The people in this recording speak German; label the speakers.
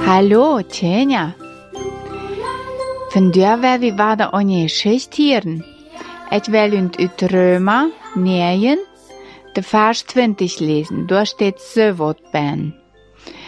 Speaker 1: Hallo, Tjenja. Vandaar vi waren aan je schistieren. Ik wil uit Römer 9, de vers 20 lesen. Daar steht so wat bij.